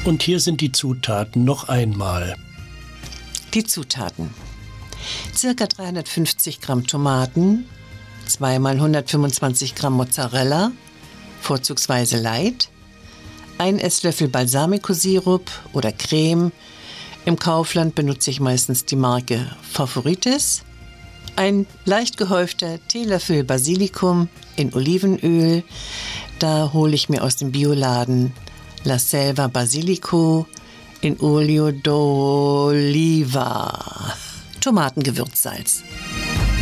Und hier sind die Zutaten noch einmal. Die Zutaten: circa 350 Gramm Tomaten, 2 mal 125 Gramm Mozzarella, vorzugsweise Light, 1 Esslöffel Balsamico-Sirup oder Creme. Im Kaufland benutze ich meistens die Marke Favoritis. Ein leicht gehäufter Teelöffel Basilikum in Olivenöl. Da hole ich mir aus dem Bioladen La Selva Basilico in Olio d'Oliva. Tomatengewürzsalz.